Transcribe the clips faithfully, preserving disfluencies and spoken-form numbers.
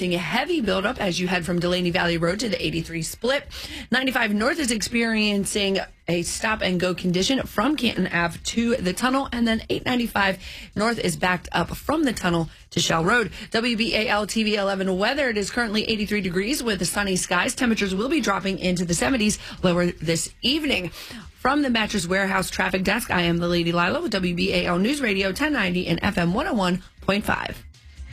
experiencing a heavy buildup as you head from Delaney Valley Road to the eighty-three split. ninety-five North is experiencing a stop-and-go condition from Canton Ave to the tunnel, and then eight ninety-five North is backed up from the tunnel to Shell Road. W B A L T V eleven weather. It is currently eighty-three degrees with the sunny skies. Temperatures will be dropping into the seventies lower this evening. From the Mattress Warehouse traffic desk, I am the Lady Lila with W B A L News Radio ten ninety and F M one oh one point five.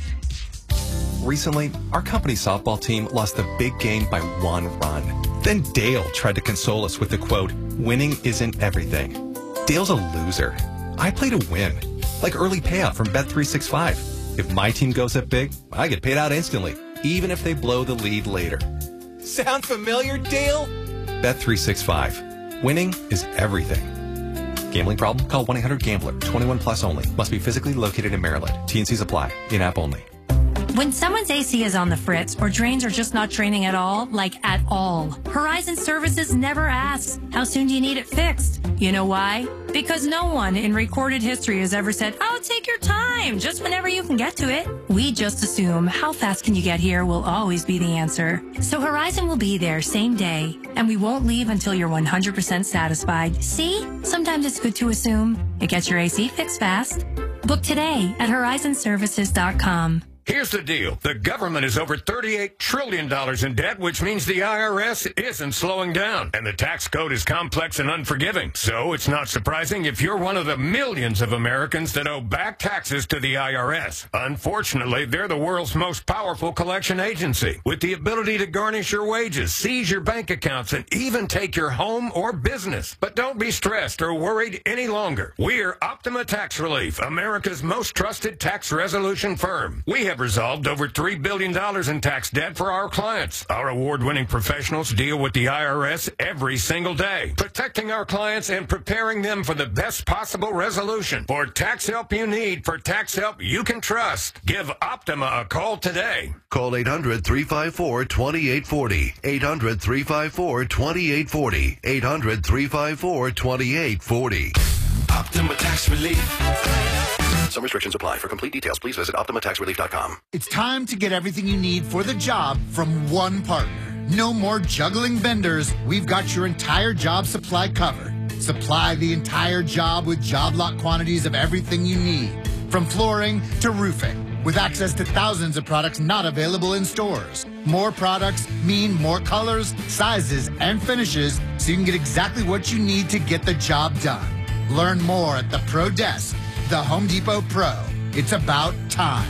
Recently, our company softball team lost the big game by one run. Then Dale tried to console us with the quote, "Winning isn't everything." Dale's a loser. I play to win, like early payout from Bet three sixty-five. If my team goes up big, I get paid out instantly, even if they blow the lead later. Sound familiar, Dale? Bet three sixty-five. Winning is everything. Gambling problem? Call one eight hundred gambler. twenty-one plus only. Must be physically located in Maryland. T and Cs apply. In-app only. When someone's A C is on the fritz or drains are just not draining at all, like at all, Horizon Services never asks, how soon do you need it fixed? You know why? Because no one in recorded history has ever said, oh, take your time, just whenever you can get to it. We just assume how fast can you get here will always be the answer. So Horizon will be there same day, and we won't leave until you're one hundred percent satisfied. See? Sometimes it's good to assume. It gets your A C fixed fast. Book today at horizon services dot com. Here's the deal. The government is over thirty-eight trillion dollars in debt, which means the I R S isn't slowing down. And the tax code is complex and unforgiving. So it's not surprising if you're one of the millions of Americans that owe back taxes to the I R S. Unfortunately, they're the world's most powerful collection agency, with the ability to garnish your wages, seize your bank accounts, and even take your home or business. But don't be stressed or worried any longer. We're Optima Tax Relief, America's most trusted tax resolution firm. We have resolved over three billion dollars in tax debt for our clients. Our award-winning professionals deal with the I R S every single day, protecting our clients and preparing them for the best possible resolution. For tax help you need, for tax help you can trust, give Optima a call today. Call eight hundred, three five four, two eight four zero. eight hundred, three five four, two eight four zero. eight hundred, three five four, two eight four zero. Optima Tax Relief. Some restrictions apply. For complete details, please visit optima tax relief dot com. It's time to get everything you need for the job from one partner. No more juggling vendors. We've got your entire job supply covered. Supply the entire job with job lot quantities of everything you need, from flooring to roofing, with access to thousands of products not available in stores. More products mean more colors, sizes, and finishes, so you can get exactly what you need to get the job done. Learn more at the Pro Desk, the Home Depot Pro. It's about time.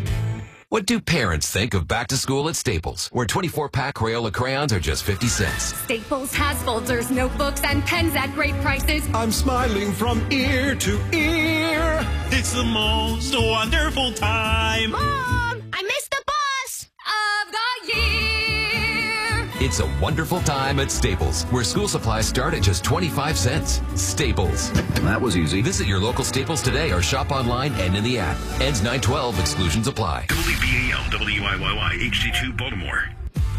What do parents think of back to school at Staples, where twenty-four pack Crayola crayons are just fifty cents? Staples has folders, notebooks, and pens at great prices. I'm smiling from ear to ear. It's the most wonderful time. Mom, I missed the bus of the year. It's a wonderful time at Staples, where school supplies start at just twenty-five cents. Staples. That was easy. Visit your local Staples today or shop online and in the app. Ends nine twelve. Exclusions apply. W B A L, W I Y Y, H D two, Baltimore.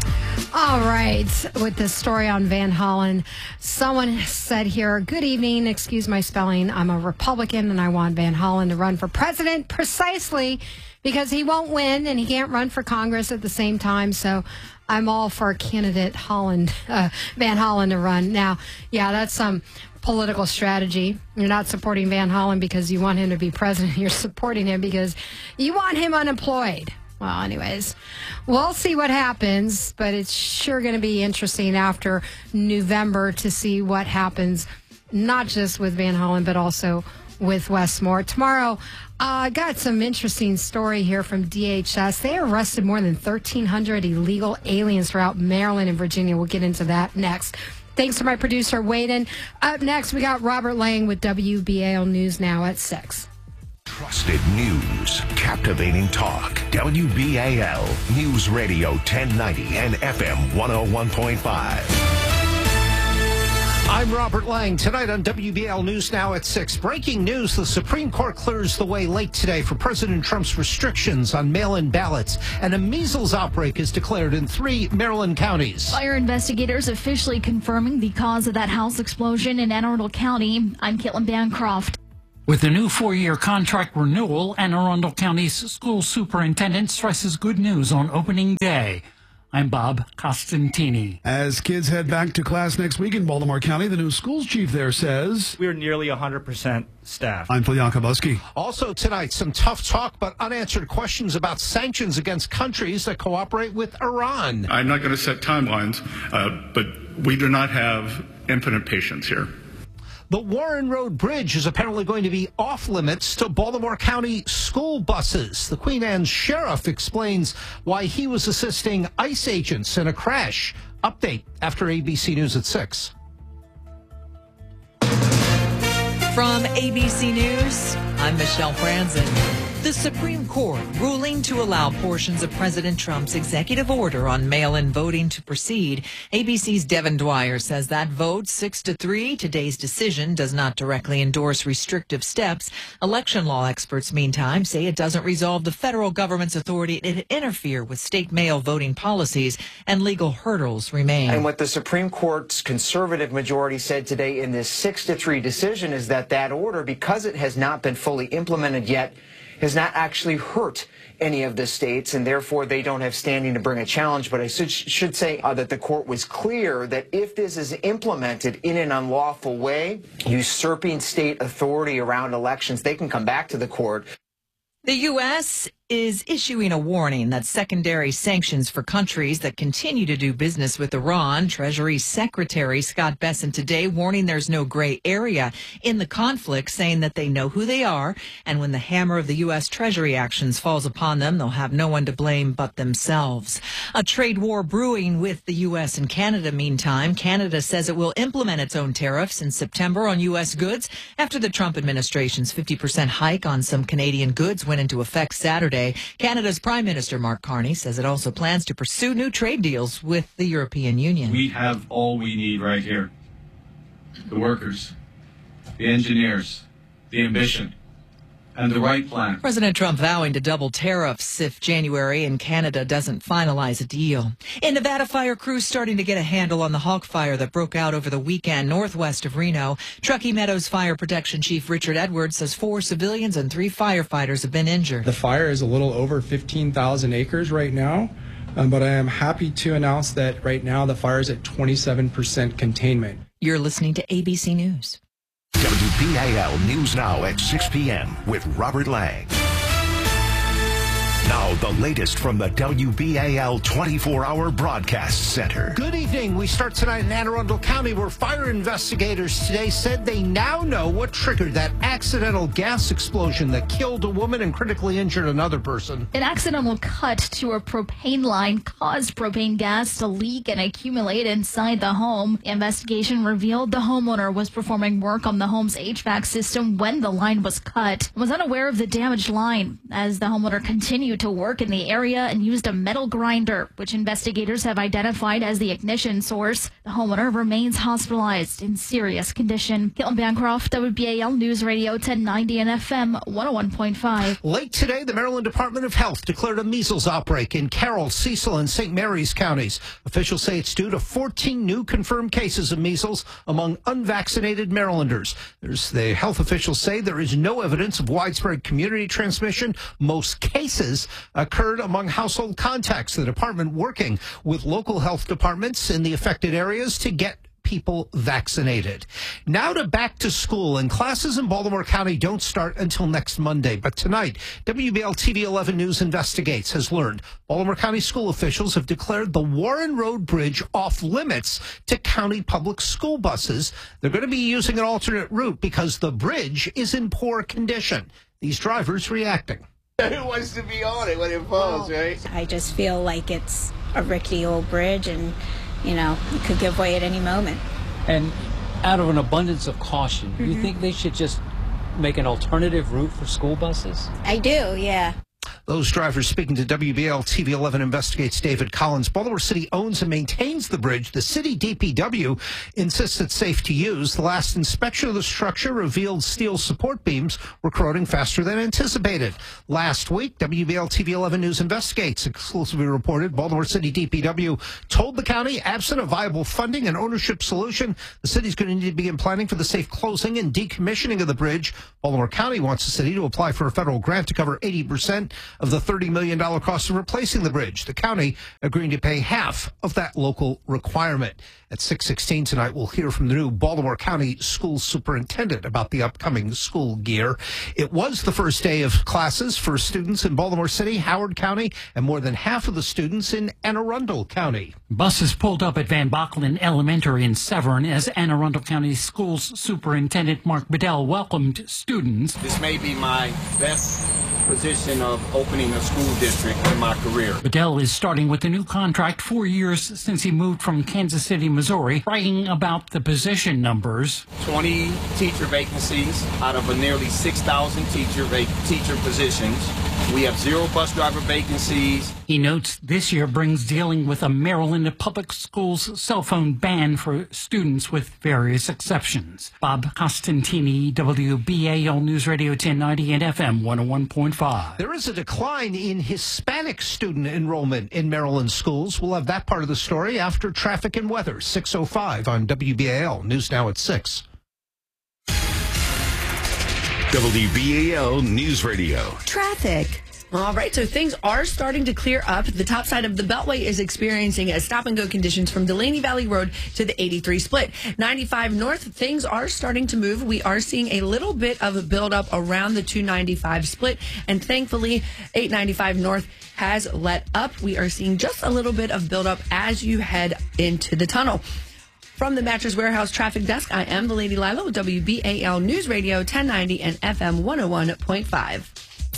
All right. With this story on Van Hollen, someone said here, good evening, excuse my spelling. I'm a Republican and I want Van Hollen to run for president precisely because he won't win and he can't run for Congress at the same time. So I'm all for candidate Holland, uh, Van Hollen to run. Now, yeah, that's some political strategy. You're not supporting Van Hollen because you want him to be president. You're supporting him because you want him unemployed. Well, anyways, we'll see what happens, but it's sure going to be interesting after November to see what happens, not just with Van Hollen, but also with Wes Moore. Tomorrow, I uh, got some interesting story here from D H S. They arrested more than thirteen hundred illegal aliens throughout Maryland and Virginia. We'll get into that next. Thanks to my producer, Waden. Up next, we got Robert Lang with W B A L News Now at six. Trusted news, captivating talk. W B A L News Radio ten ninety and F M one oh one point five. I'm Robert Lang. Tonight on W B L News Now at six. Breaking news, the Supreme Court clears the way late today for President Trump's restrictions on mail-in ballots. And a measles outbreak is declared in three Maryland counties. Fire investigators officially confirming the cause of that house explosion in Anne Arundel County. I'm Caitlin Bancroft. With the new four-year contract renewal, Anne Arundel County's school superintendent stresses good news on opening day. I'm Bob Costantini. As kids head back to class next week in Baltimore County, the new schools chief there says we're nearly one hundred percent staffed. I'm Phil Yakubuski. Also tonight, some tough talk but unanswered questions about sanctions against countries that cooperate with Iran. I'm not going to set timelines, uh, but we do not have infinite patience here. The Warren Road Bridge is apparently going to be off limits to Baltimore County school buses. The Queen Anne's sheriff explains why he was assisting ICE agents in a crash. Update after A B C News at six. From A B C News, I'm Michelle Franzen. The Supreme Court ruling to allow portions of President Trump's executive order on mail-in voting to proceed. A B C's Devin Dwyer says that vote, six to three, today's decision does not directly endorse restrictive steps. Election law experts, meantime, say it doesn't resolve the federal government's authority to interfere with state mail voting policies, and legal hurdles remain. And what the Supreme Court's conservative majority said today in this six to three decision is that that order, because it has not been fully implemented yet, has not actually hurt any of the states, and therefore they don't have standing to bring a challenge. But I should, should say uh, that the court was clear that if this is implemented in an unlawful way, usurping state authority around elections, they can come back to the court. The U S is issuing a warning that secondary sanctions for countries that continue to do business with Iran. Treasury Secretary Scott Bessent today warning there's no gray area in the conflict, saying that they know who they are, and when the hammer of the U S Treasury actions falls upon them, they'll have no one to blame but themselves. A trade war brewing with the U S and Canada, meantime. Canada says it will implement its own tariffs in September on U S goods after the Trump administration's fifty percent hike on some Canadian goods went into effect Saturday. Canada's Prime Minister Mark Carney says it also plans to pursue new trade deals with the European Union. We have all we need right here. The workers, the engineers, the ambition, and the right plan. President Trump vowing to double tariffs if January and Canada doesn't finalize a deal. In Nevada, fire crews starting to get a handle on the Hawk Fire that broke out over the weekend northwest of Reno. Truckee Meadows Fire Protection Chief Richard Edwards says four civilians and three firefighters have been injured. The fire is a little over fifteen thousand acres right now, um, but I am happy to announce that right now the fire is at twenty-seven percent containment. You're listening to A B C News. W B A L News Now at six p.m. with Robert Lang. Now, the latest from the W B A L twenty-four hour Broadcast Center. Good evening. We start tonight in Anne Arundel County, where fire investigators today said they now know what triggered that accidental gas explosion that killed a woman and critically injured another person. An accidental cut to a propane line caused propane gas to leak and accumulate inside the home. The investigation revealed the homeowner was performing work on the home's H V A C system when the line was cut and was unaware of the damaged line. As the homeowner continued to work in the area and used a metal grinder, which investigators have identified as the ignition source. The homeowner remains hospitalized in serious condition. Caitlin Bancroft, W B A L News Radio ten ninety and F M one oh one point five. Late today, the Maryland Department of Health declared a measles outbreak in Carroll, Cecil, and Saint Mary's counties. Officials say it's due to fourteen new confirmed cases of measles among unvaccinated Marylanders. There's, the health officials say there is no evidence of widespread community transmission. Most cases occurred among household contacts. The department working with local health departments in the affected areas to get people vaccinated. Now to back to school, and classes in Baltimore County don't start until next Monday. But tonight, W B L T V eleven News Investigates has learned Baltimore County school officials have declared the Warren Road Bridge off limits to county public school buses. They're going to be using an alternate route because the bridge is in poor condition. These drivers reacting. Who wants to be on it when it falls, well, right? I just feel like it's a rickety old bridge and, you know, it could give way at any moment. And out of an abundance of caution, mm-hmm. you think they should just make an alternative route for school buses? I do, yeah. Those drivers speaking to W B L T V eleven Investigates David Collins. Baltimore City owns and maintains the bridge. The city D P W insists it's safe to use. The last inspection of the structure revealed steel support beams were corroding faster than anticipated. Last week, W B L T V eleven News Investigates exclusively reported Baltimore City D P W told the county, absent a viable funding and ownership solution, the city's going to need to begin planning for the safe closing and decommissioning of the bridge. Baltimore County wants the city to apply for a federal grant to cover eighty percent of the thirty million dollars cost of replacing the bridge. The county agreeing to pay half of that local requirement. At six sixteen tonight, we'll hear from the new Baltimore County School Superintendent about the upcoming school year. It was the first day of classes for students in Baltimore City, Howard County, and more than half of the students in Anne Arundel County. Buses pulled up at Van Bocklin Elementary in Severn as Anne Arundel County Schools Superintendent Mark Bedell welcomed students. This may be my best position of opening a school district in my career. Bedell is starting with a new contract four years since he moved from Kansas City, Missouri, bragging about the position numbers. twenty teacher vacancies out of a nearly six thousand teacher vac- teacher positions. We have zero bus driver vacancies. He notes this year brings dealing with a Maryland public schools cell phone ban for students with various exceptions. Bob Costantini, W B A L News Radio ten ninety and F M one oh one point five. There is a decline in Hispanic student enrollment in Maryland schools. We'll have that part of the story after traffic and weather. six oh five on W B A L. News now at six. W B A L News Radio. Traffic. All right, so things are starting to clear up. The top side of the Beltway is experiencing a stop-and-go conditions from Delaney Valley Road to the eighty-three split. ninety-five North, things are starting to move. We are seeing a little bit of a buildup around the two ninety-five split, and thankfully, eight ninety-five North has let up. We are seeing just a little bit of buildup as you head into the tunnel. From the Mattress Warehouse Traffic Desk, I am the Lady Lila with W B A L News Radio ten ninety and F M one oh one point five.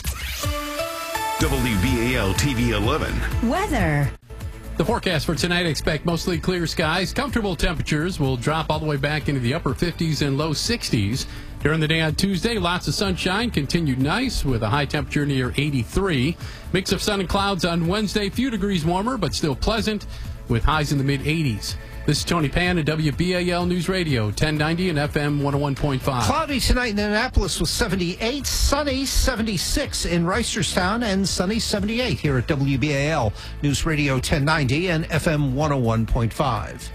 W B A L T V eleven. Weather. The forecast for tonight, expect mostly clear skies. Comfortable temperatures will drop all the way back into the upper fifties and low sixties. During the day on Tuesday, lots of sunshine, continued nice with a high temperature near eighty-three. Mix of sun and clouds on Wednesday, few degrees warmer, but still pleasant with highs in the mid eighties. This is Tony Pan at W B A L News Radio, ten ninety and F M one oh one point five. Cloudy tonight in Annapolis with seventy-eight, sunny seventy-six in Reisterstown, and sunny seventy-eight here at W B A L News Radio ten ninety and F M one oh one point five.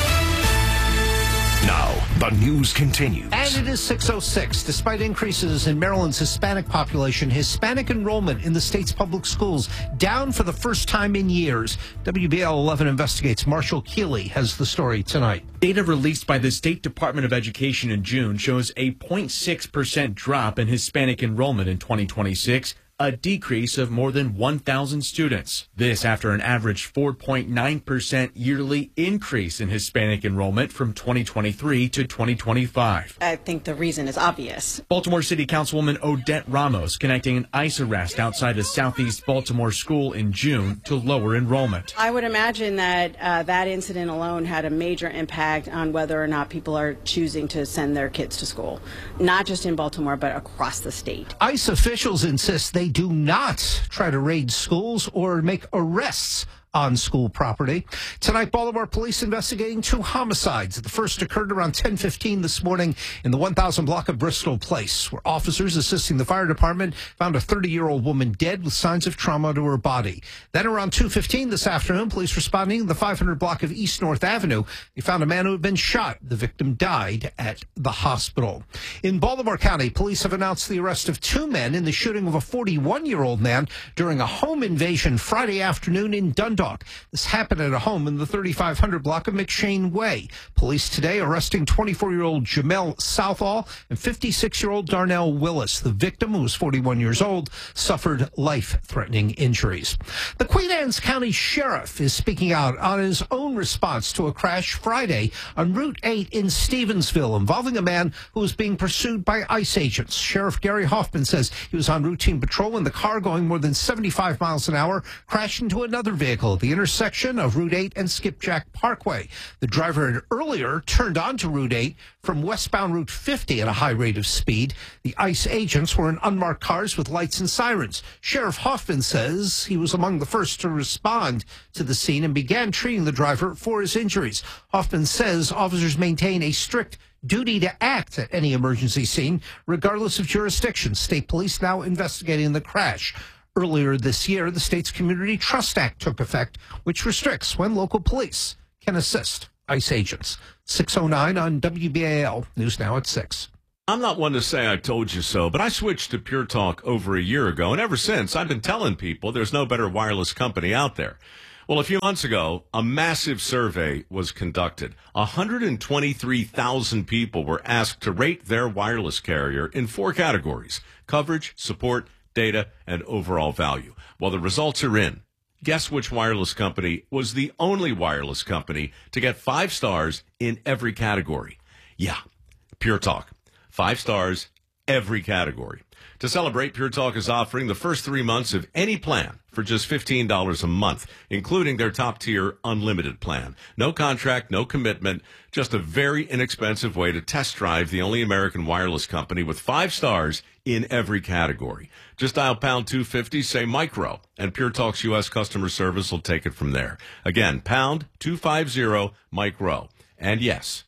Now, the news continues. And it is six oh six. Despite increases in Maryland's Hispanic population, Hispanic enrollment in the state's public schools down for the first time in years. W B L eleven Investigates. Marshall Keeley has the story tonight. Data released by the State Department of Education in June shows a zero point six percent drop in Hispanic enrollment in twenty twenty-six, a decrease of more than one thousand students. This after an average four point nine percent yearly increase in Hispanic enrollment from twenty twenty-three to twenty twenty-five. I think the reason is obvious. Baltimore City Councilwoman Odette Ramos connecting an ICE arrest outside a Southeast Baltimore school in June to lower enrollment. I would imagine that uh, that incident alone had a major impact on whether or not people are choosing to send their kids to school, not just in Baltimore, but across the state. ICE officials insist they do not try to raid schools or make arrests on school property. Tonight, Baltimore police investigating two homicides. The first occurred around ten fifteen this morning in the one thousand block of Bristol Place, where officers assisting the fire department found a thirty-year-old woman dead with signs of trauma to her body. Then around two fifteen this afternoon, police responding to the five hundred block of East North Avenue, they found a man who had been shot. The victim died at the hospital. In Baltimore County, police have announced the arrest of two men in the shooting of a forty-one-year-old man during a home invasion Friday afternoon in Dundalk. This happened at a home in the thirty-five hundred block of McShane Way. Police today arresting twenty-four-year-old Jamel Southall and fifty-six-year-old Darnell Willis. The victim, who was forty-one years old, suffered life-threatening injuries. The Queen Anne's County Sheriff is speaking out on his own response to a crash Friday on Route eight in Stevensville involving a man who was being pursued by ICE agents. Sheriff Gary Hoffman says he was on routine patrol when the car, going more than seventy-five miles an hour, crashed into another vehicle vehicle at the intersection of Route eight and Skipjack Parkway. The driver had earlier turned onto Route eight from westbound Route fifty at a high rate of speed. The ICE agents were in unmarked cars with lights and sirens. Sheriff Hoffman says he was among the first to respond to the scene and began treating the driver for his injuries. Hoffman says officers maintain a strict duty to act at any emergency scene, regardless of jurisdiction. State police now investigating the crash. Earlier this year, the state's Community Trust Act took effect, which restricts when local police can assist ICE agents. six oh nine on W B A L. News now at six. I'm not one to say I told you so, but I switched to Pure Talk over a year ago, and ever since, I've been telling people there's no better wireless company out there. Well, a few months ago, a massive survey was conducted. one hundred twenty-three thousand people were asked to rate their wireless carrier in four categories: coverage, support, data, and overall value. Well, the results are in. Guess which wireless company was the only wireless company to get five stars in every category? Yeah, Pure Talk. Five stars, every category. To celebrate, Pure Talk is offering the first three months of any plan for just fifteen dollars a month, including their top-tier unlimited plan. No contract, no commitment, just a very inexpensive way to test drive the only American wireless company with five stars in every category. Just dial pound two fifty, say micro, and Pure Talk's U S customer service will take it from there. Again, pound two fifty, micro. And yes,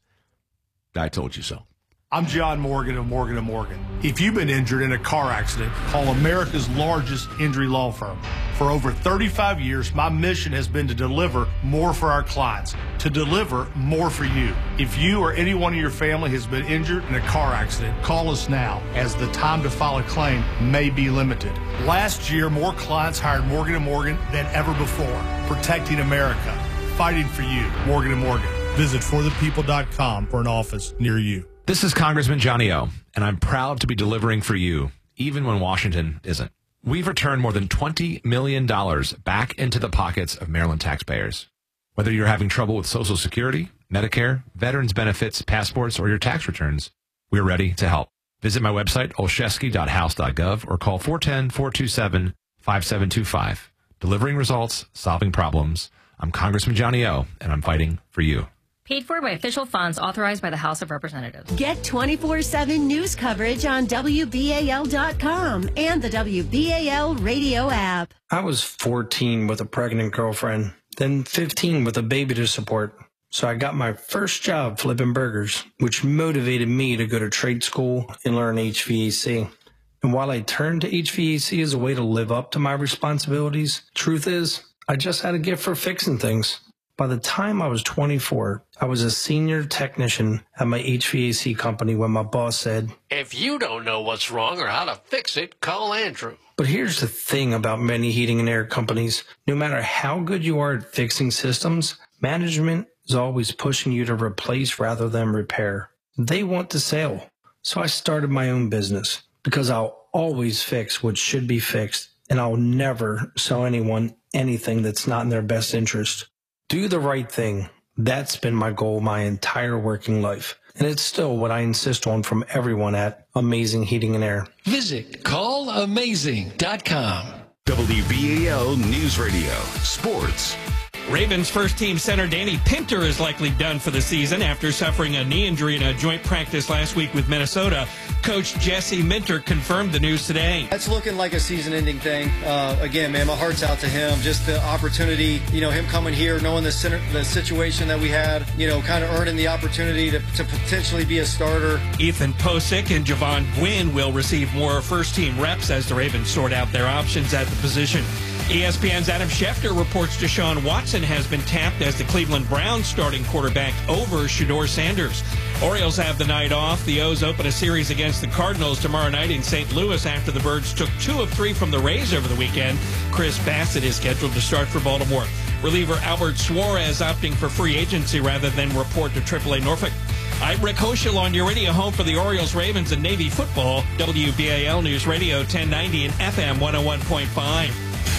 I told you so. I'm John Morgan of Morgan and Morgan. If you've been injured in a car accident, call America's largest injury law firm. For over thirty-five years, my mission has been to deliver more for our clients, to deliver more for you. If you or anyone in your family has been injured in a car accident, call us now, as the time to file a claim may be limited. Last year, more clients hired Morgan and Morgan than ever before, protecting America, fighting for you. Morgan and Morgan. Visit for the people dot com for an office near you. This is Congressman Johnny O, and I'm proud to be delivering for you, even when Washington isn't. We've returned more than twenty million dollars back into the pockets of Maryland taxpayers. Whether you're having trouble with Social Security, Medicare, veterans benefits, passports, or your tax returns, we're ready to help. Visit my website, olszewski dot house dot gov, or call four one zero, four two seven, five seven two five. Delivering results, solving problems. I'm Congressman Johnny O, and I'm fighting for you. Paid for by official funds authorized by the House of Representatives. Get twenty-four seven news coverage on W B A L dot com and the W B A L radio app. I was fourteen with a pregnant girlfriend, then fifteen with a baby to support. So I got my first job flipping burgers, which motivated me to go to trade school and learn H V A C. And while I turned to H V A C as a way to live up to my responsibilities, truth is, I just had a gift for fixing things. By the time I was twenty-four, I was a senior technician at my H V A C company when my boss said, "If you don't know what's wrong or how to fix it, call Andrew." But here's the thing about many heating and air companies. No matter how good you are at fixing systems, management is always pushing you to replace rather than repair. They want the sale. So I started my own business because I'll always fix what should be fixed, and I'll never sell anyone anything that's not in their best interest. Do the right thing. That's been my goal my entire working life. And it's still what I insist on from everyone at Amazing Heating and Air. Visit call amazing dot com. W B A L News Radio. Sports. Ravens first-team center Danny Pinter is likely done for the season after suffering a knee injury in a joint practice last week with Minnesota. Coach Jesse Minter confirmed the news today. That's looking like a season-ending thing. Uh, again, man, my heart's out to him. Just the opportunity, you know, him coming here, knowing the, center, the situation that we had, you know, kind of earning the opportunity to, to potentially be a starter. Ethan Posick and Javon Gwynn will receive more first-team reps as the Ravens sort out their options at the position. E S P N's Adam Schefter reports Deshaun Watson has been tapped as the Cleveland Browns starting quarterback over Shedeur Sanders. Orioles have the night off. The O's open a series against the Cardinals tomorrow night in Saint Louis after the Birds took two of three from the Rays over the weekend. Chris Bassett is scheduled to start for Baltimore. Reliever Albert Suarez opting for free agency rather than report to triple A Norfolk. I'm Rick Hoschel on your radio home for the Orioles, Ravens, and Navy football. W B A L News Radio ten ninety and F M one oh one point five.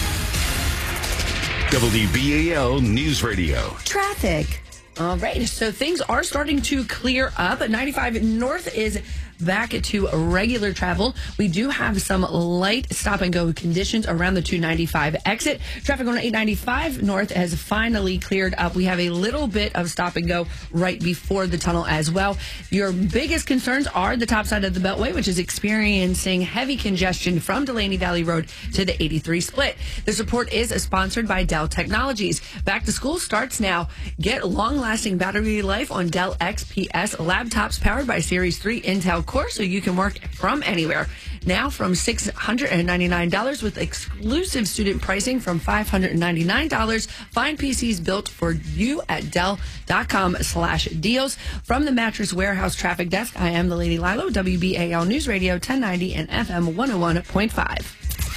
W B A L News Radio. Traffic. All right, so things are starting to clear up. ninety-five North is back to regular travel. We do have some light stop and go conditions around the two ninety-five exit. Traffic on eight ninety-five north has finally cleared up. We have a little bit of stop and go right before the tunnel as well. Your biggest concerns are the top side of the Beltway, which is experiencing heavy congestion from Delaney Valley Road to the eighty-three split. This report is sponsored by Dell Technologies. Back to school starts now. Get long-lasting battery life on Dell X P S laptops powered by Series three Intel Core so you can work from anywhere. Now from six hundred ninety-nine dollars with exclusive student pricing from five hundred ninety-nine dollars. Find P Cs built for you at Dell.com slash deals. From the Mattress Warehouse Traffic Desk, I am the Lady Lilo, W B A L News Radio ten ninety and F M one oh one point five.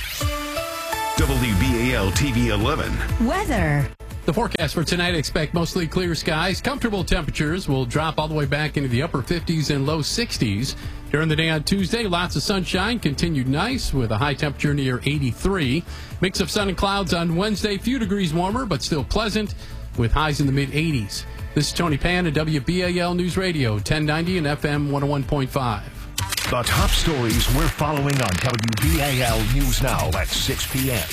W B A L T V eleven. Weather. The forecast for tonight, expect mostly clear skies. Comfortable temperatures will drop all the way back into the upper fifties and low sixties. During the day on Tuesday, lots of sunshine, continued nice with a high temperature near eighty-three. Mix of sun and clouds on Wednesday, few degrees warmer, but still pleasant with highs in the mid eighties. This is Tony Pan at W B A L News Radio, ten ninety and F M one oh one point five. The top stories we're following on W B A L News Now at six p.m.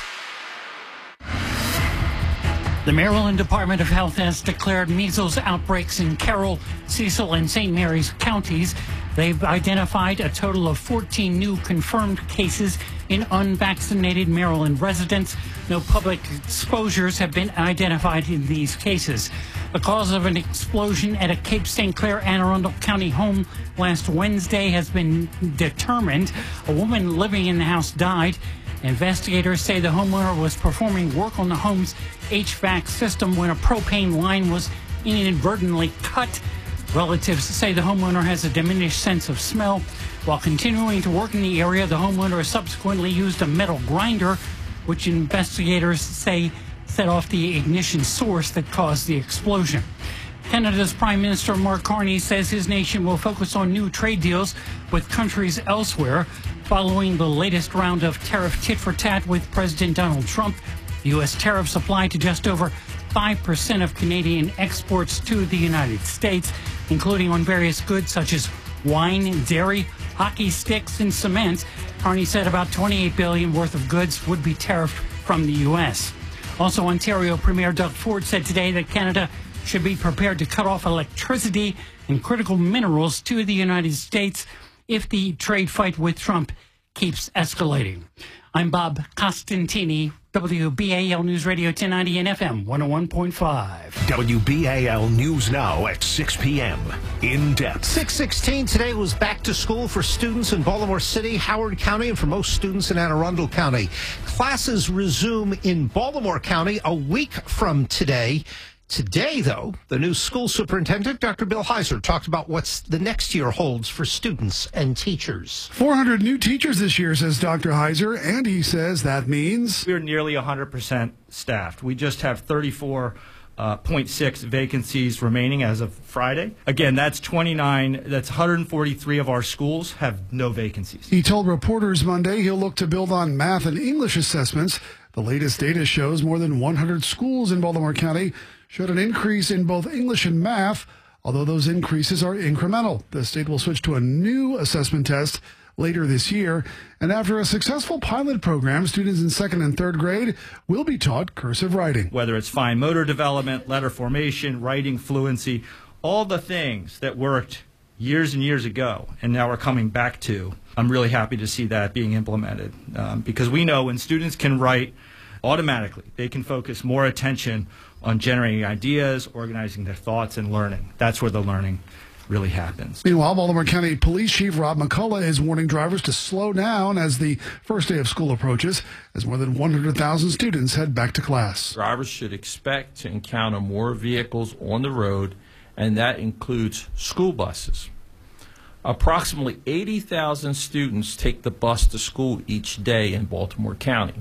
The Maryland Department of Health has declared measles outbreaks in Carroll, Cecil, and Saint Mary's counties. They've identified a total of fourteen new confirmed cases in unvaccinated Maryland residents. No public exposures have been identified in these cases. The cause of an explosion at a Cape Saint Clair, Anne Arundel County home last Wednesday has been determined. A woman living in the house died. Investigators say the homeowner was performing work on the home's H V A C system when a propane line was inadvertently cut. Relatives say the homeowner has a diminished sense of smell. While continuing to work in the area, the homeowner subsequently used a metal grinder, which investigators say set off the ignition source that caused the explosion. Canada's Prime Minister Mark Carney says his nation will focus on new trade deals with countries elsewhere following the latest round of tariff tit-for-tat with President Donald Trump. The U S tariffs apply to just over five percent of Canadian exports to the United States, including on various goods such as wine, dairy, hockey sticks, and cement. Carney said about twenty-eight billion dollars worth of goods would be tariffed from the U S. Also, Ontario Premier Doug Ford said today that Canada should be prepared to cut off electricity and critical minerals to the United States if the trade fight with Trump keeps escalating. I'm Bob Costantini, W B A L News Radio ten ninety and F M one oh one point five. W B A L News Now at six p.m. In depth. six sixteen today was back to school for students in Baltimore City, Howard County, and for most students in Anne Arundel County. Classes resume in Baltimore County a week from today. Today, though, the new school superintendent, Doctor Bill Heiser, talked about what the next year holds for students and teachers. four hundred new teachers this year, says Doctor Heiser, and he says that means we're nearly one hundred percent staffed. We just have thirty-four point six vacancies remaining as of Friday. Again, that's twenty-nine, that's one hundred forty-three of our schools have no vacancies. He told reporters Monday he'll look to build on math and English assessments. The latest data shows more than one hundred schools in Baltimore County showed an increase in both English and math, although those increases are incremental. The state will switch to a new assessment test later this year, and after a successful pilot program, students in second and third grade will be taught cursive writing. Whether it's fine motor development, letter formation, writing fluency, all the things that worked years and years ago and now are coming back to, I'm really happy to see that being implemented, um, because we know when students can write automatically, they can focus more attention on generating ideas, organizing their thoughts, and learning. That's where the learning really happens. Meanwhile, Baltimore County Police Chief Rob McCullough is warning drivers to slow down as the first day of school approaches, as more than one hundred thousand students head back to class. Drivers should expect to encounter more vehicles on the road, and that includes school buses. Approximately eighty thousand students take the bus to school each day in Baltimore County.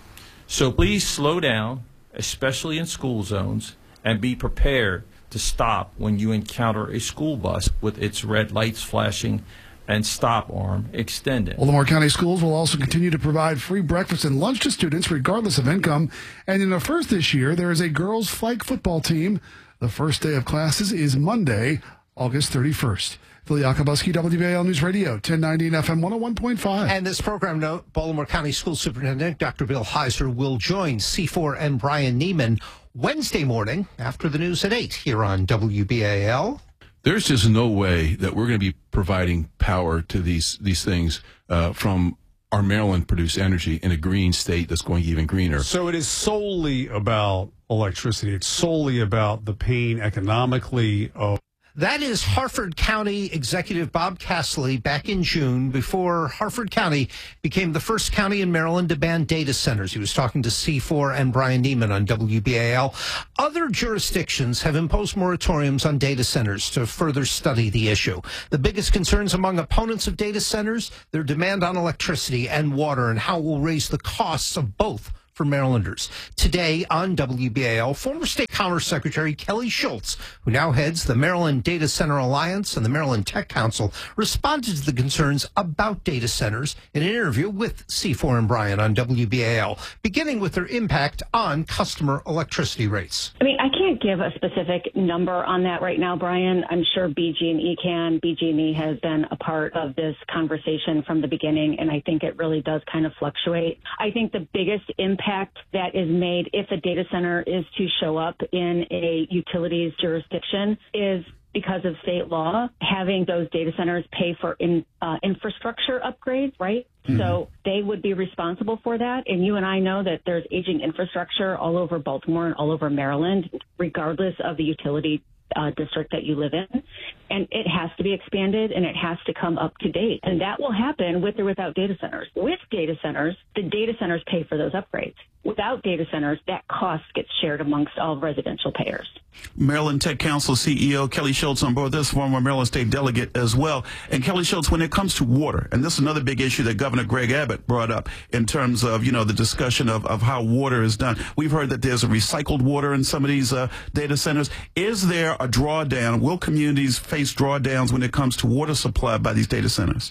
So please slow down, especially in school zones, and be prepared to stop when you encounter a school bus with its red lights flashing and stop arm extended. Baltimore County schools will also continue to provide free breakfast and lunch to students regardless of income. And in the first this year, there is a girls' flag football team. The first day of classes is Monday, August thirty-first. Phil Yakubowski, W B A L News Radio, ten ninety and F M one oh one point five. And this program note, Baltimore County School Superintendent Doctor Bill Heiser will join C four and Brian Neiman Wednesday morning after the news at eight here on W B A L. There's just no way that we're going to be providing power to these these things uh, from our Maryland-produced energy in a green state that's going even greener. So it is solely about electricity. It's solely about the pain economically of. That is Harford County Executive Bob Castley back in June before Harford County became the first county in Maryland to ban data centers. He was talking to C four and Brian Neiman on W B A L. Other jurisdictions have imposed moratoriums on data centers to further study the issue. The biggest concerns among opponents of data centers, their demand on electricity and water and how it will raise the costs of both for Marylanders. Today on W B A L, former State Commerce Secretary Kelly Schultz, who now heads the Maryland Data Center Alliance and the Maryland Tech Council, responded to the concerns about data centers in an interview with C four and Brian on W B A L, beginning with their impact on customer electricity rates. I mean, I can't give a specific number on that right now, Brian. I'm sure B G and E can. B G and E has been a part of this conversation from the beginning, and I think it really does kind of fluctuate. I think the biggest impact that is made if a data center is to show up in a utilities jurisdiction is because of state law, having those data centers pay for in, uh, infrastructure upgrades, right? Mm-hmm. So they would be responsible for that. And you and I know that there's aging infrastructure all over Baltimore and all over Maryland, regardless of the utility uh, district that you live in. And it has to be expanded and it has to come up to date. And that will happen with or without data centers. With data centers, the data centers pay for those upgrades. Without data centers, that cost gets shared amongst all residential payers. Maryland Tech Council C E O Kelly Schultz on board this, former Maryland State delegate as well. And Kelly Schultz, when it comes to water, and this is another big issue that Governor Greg Abbott brought up in terms of, you know, the discussion of, of how water is done. We've heard that there's a recycled water in some of these uh, data centers. Is there a drawdown? Will communities face drawdowns when it comes to water supply by these data centers?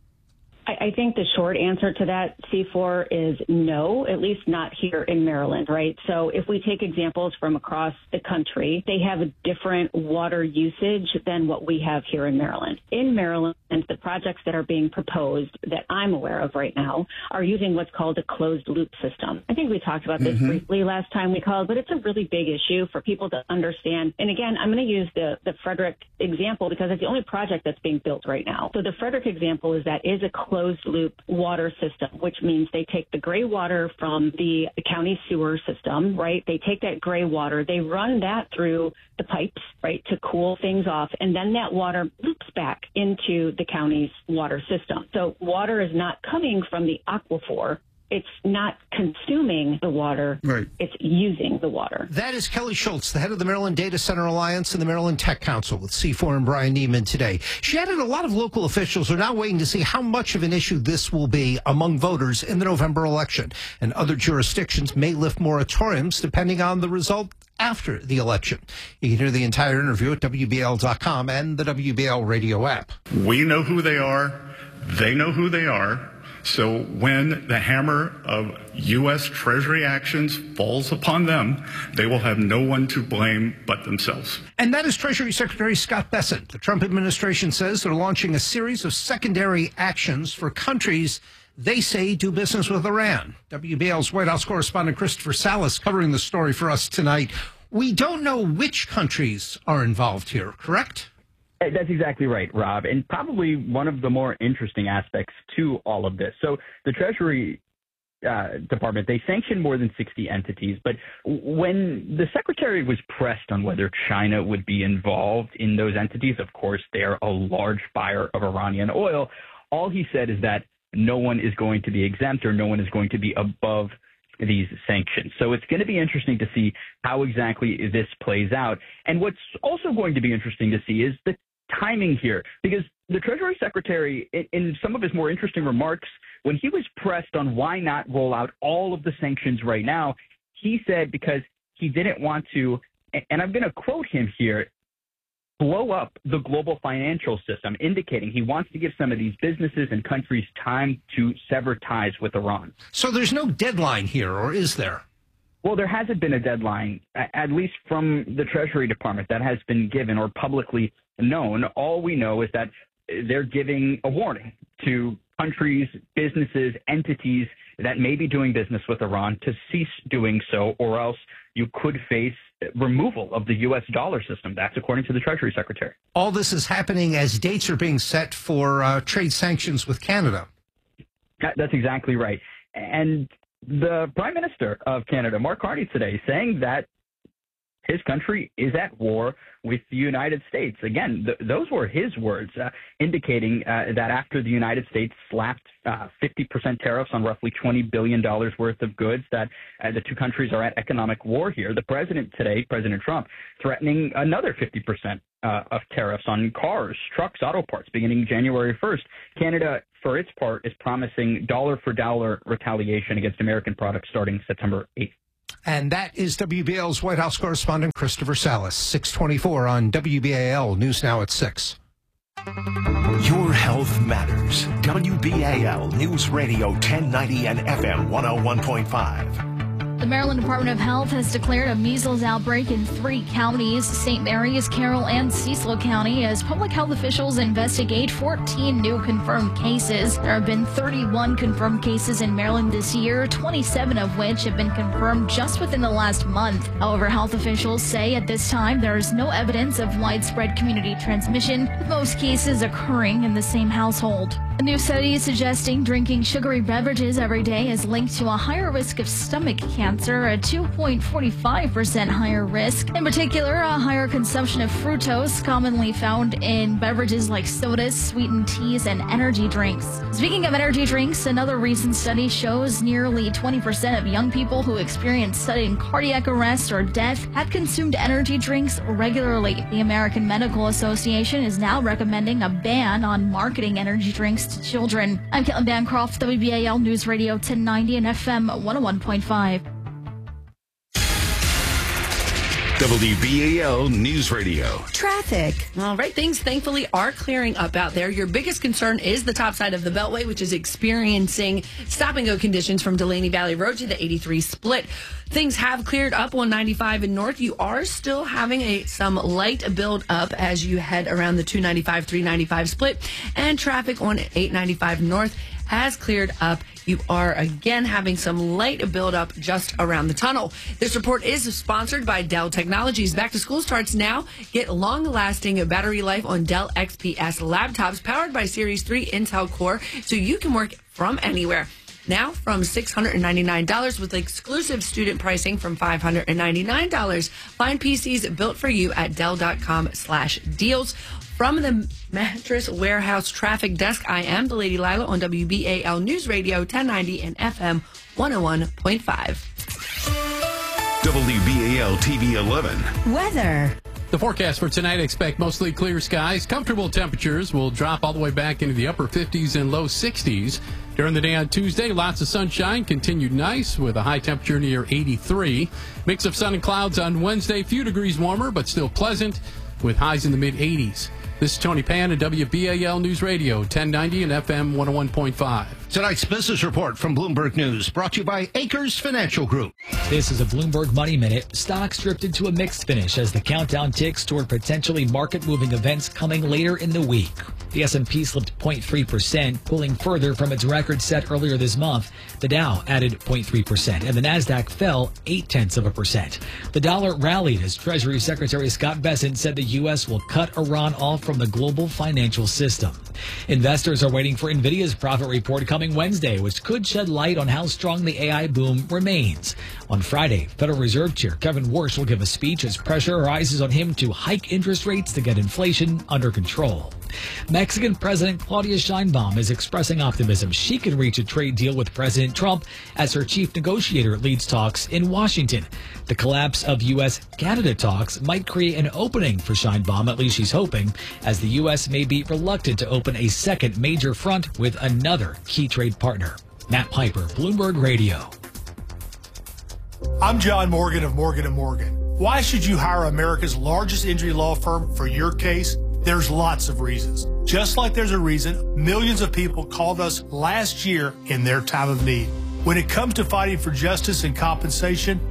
I think the short answer to that, C four, is no, at least not here in Maryland, right? So if we take examples from across the country, they have a different water usage than what we have here in Maryland. In Maryland, the projects that are being proposed that I'm aware of right now are using what's called a closed loop system. I think we talked about this mm-hmm. briefly last time we called, but it's a really big issue for people to understand. And again, I'm going to use the, the Frederick example because it's the only project that's being built right now. So the Frederick example is that is a closed loop water system, which means they take the gray water from the, the county sewer system, right? They take that gray water, they run that through the pipes, right, to cool things off, and then that water loops back into the county's water system. So water is not coming from the aquifer. It's not consuming the water. Right. It's using the water. That is Kelly Schultz, the head of the Maryland Data Center Alliance and the Maryland Tech Council with C four and Brian Neiman today. She added a lot of local officials are now waiting to see how much of an issue this will be among voters in the November election. And other jurisdictions may lift moratoriums depending on the result after the election. You can hear the entire interview at W B L dot com and the W B L radio app. We know who they are. They know who they are. So when the hammer of U S Treasury actions falls upon them, they will have no one to blame but themselves. And that is Treasury Secretary Scott Bessent. The Trump administration says they're launching a series of secondary actions for countries they say do business with Iran. W B L's White House correspondent Christopher Salas covering the story for us tonight. We don't know which countries are involved here, correct? That's exactly right, Rob, and probably one of the more interesting aspects to all of this. So the Treasury uh, Department, they sanctioned more than sixty entities, but when the Secretary was pressed on whether China would be involved in those entities, of course, they're a large buyer of Iranian oil, all he said is that no one is going to be exempt or no one is going to be above these sanctions. So it's going to be interesting to see how exactly this plays out. And what's also going to be interesting to see is the timing here, because the Treasury Secretary, in, in some of his more interesting remarks, when he was pressed on why not roll out all of the sanctions right now, he said because he didn't want to, and I'm going to quote him here, blow up the global financial system, indicating he wants to give some of these businesses and countries time to sever ties with Iran. So there's no deadline here, or is there? Well, there hasn't been a deadline, at least from the Treasury Department, that has been given or publicly known. All we know is that they're giving a warning to countries, businesses, entities that may be doing business with Iran to cease doing so, or else you could face removal of the U S dollar system. That's according to the Treasury Secretary. All this is happening as dates are being set for uh, trade sanctions with Canada. That, that's exactly right. And the Prime Minister of Canada, Mark Carney, today saying that his country is at war with the United States. Again, th- those were his words, uh, indicating uh, that after the United States slapped uh, fifty percent tariffs on roughly twenty billion dollars worth of goods, that uh, the two countries are at economic war here. The president today, President Trump, threatening another fifty percent uh, of tariffs on cars, trucks, auto parts beginning January first. Canada, for its part, is promising dollar-for-dollar retaliation against American products starting September eighth. And that is W B A L's White House correspondent Christopher Salas, six twenty-four on W B A L News Now at six. Your health matters. W B A L News Radio ten ninety and F M one oh one point five. The Maryland Department of Health has declared a measles outbreak in three counties, Saint Mary's, Carroll, and Cecil County, as public health officials investigate fourteen new confirmed cases. There have been thirty-one confirmed cases in Maryland this year, twenty-seven of which have been confirmed just within the last month. However, health officials say at this time there is no evidence of widespread community transmission, with most cases occurring in the same household. A new study is suggesting drinking sugary beverages every day is linked to a higher risk of stomach cancer, a two point four five percent higher risk. In particular, a higher consumption of fructose, commonly found in beverages like sodas, sweetened teas, and energy drinks. Speaking of energy drinks, another recent study shows nearly twenty percent of young people who experienced sudden cardiac arrest or death had consumed energy drinks regularly. The American Medical Association is now recommending a ban on marketing energy drinks to children. I'm Caitlin Bancroft, W B A L News Radio ten ninety and F M one oh one point five. W B A L News Radio. Traffic. All right, things thankfully are clearing up out there. Your biggest concern is the top side of the Beltway, which is experiencing stop-and-go conditions from Delaney Valley Road to the eighty-three split. Things have cleared up on ninety-five and north. You are still having a some light build up as you head around the two ninety-five, three ninety-five split, and traffic on eight ninety-five north has cleared up. You are again having some light buildup just around the tunnel. This report is sponsored by Dell Technologies. Back to school starts now. Get long-lasting battery life on Dell X P S laptops powered by Series three Intel Core, so you can work from anywhere. Now from six hundred ninety-nine dollars with exclusive student pricing from five hundred ninety-nine dollars. Find P Cs built for you at Dell.com slash deals. From the Mattress Warehouse Traffic Desk, I am the Lady Lila on W B A L News Radio ten ninety and F M one oh one point five. W B A L T V eleven. Weather. The forecast for tonight, expect mostly clear skies. Comfortable temperatures will drop all the way back into the upper fifties and low sixties. During the day on Tuesday, lots of sunshine, continued nice with a high temperature near eighty-three. Mix of sun and clouds on Wednesday, few degrees warmer, but still pleasant with highs in the mid eighties. This is Tony Pan at W B A L News Radio ten ninety and F M one oh one point five. Tonight's business report from Bloomberg News, brought to you by Acres Financial Group. This is a Bloomberg Money Minute. Stocks drifted to a mixed finish as the countdown ticks toward potentially market-moving events coming later in the week. The S and P slipped zero point three percent, pulling further from its record set earlier this month. The Dow added zero point three percent, and the Nasdaq fell eight tenths of a percent. The dollar rallied as Treasury Secretary Scott Bessent said the U S will cut Iran off from the global financial system. Investors are waiting for NVIDIA's profit report coming Wednesday, which could shed light on how strong the A I boom remains. On Friday, Federal Reserve Chair Kevin Warsh will give a speech as pressure rises on him to hike interest rates to get inflation under control. Mexican President Claudia Sheinbaum is expressing optimism she can reach a trade deal with President Trump as her chief negotiator leads talks in Washington. The collapse of U S Canada talks might create an opening for Sheinbaum, at least she's hoping, as the U S may be reluctant to open a second major front with another key trade partner. Matt Piper, Bloomberg Radio. I'm John Morgan of Morgan and Morgan. Why should you hire America's largest injury law firm for your case? There's lots of reasons. Just like there's a reason millions of people called us last year in their time of need. When it comes to fighting for justice and compensation,